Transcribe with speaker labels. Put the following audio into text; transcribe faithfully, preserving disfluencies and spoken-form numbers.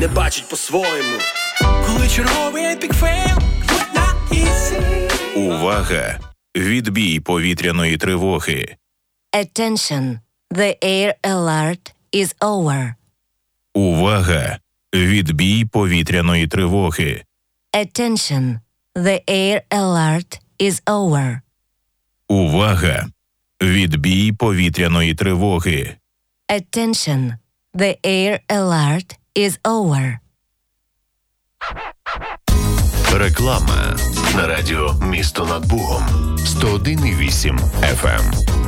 Speaker 1: не бачить по-своєму. Коли черговий епік фейл на ісі.
Speaker 2: Увага! Відбій повітряної тривоги.
Speaker 3: Attention, the air alert is over.
Speaker 2: Увага! Відбій повітряної тривоги.
Speaker 3: Attention, the air alert is over.
Speaker 2: Увага! Відбій повітряної тривоги.
Speaker 3: Attention, the air alert is over.
Speaker 4: Реклама на радіо «Місто над Бугом» сто один і вісім еф ем.